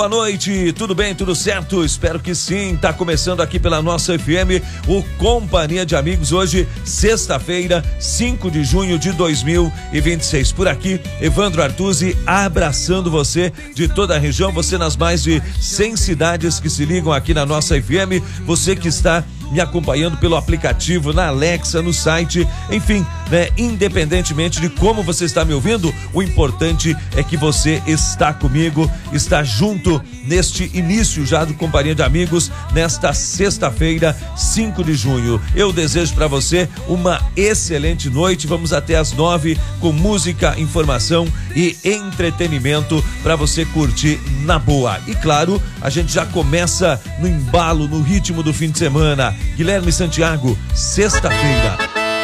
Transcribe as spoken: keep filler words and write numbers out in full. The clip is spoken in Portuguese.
Boa noite, tudo bem, tudo certo? Espero que sim. Tá começando aqui pela nossa F M o Companhia de Amigos, hoje, sexta-feira, cinco de junho de dois mil e vinte e seis. Por aqui, Evandro Artuzzi abraçando você de toda a região, você nas mais de cem cidades que se ligam aqui na nossa F M, você que está me acompanhando pelo aplicativo, na Alexa, no site, enfim, né? Independentemente de como você está me ouvindo, o importante é que você está comigo, está junto neste início já do Companhia de Amigos, nesta sexta-feira, cinco de junho. Eu desejo para você uma excelente noite. Vamos até às nove com música, informação e entretenimento para você curtir na boa. E claro, a gente já começa no embalo, no ritmo do fim de semana. Guilherme Santiago, sexta-feira.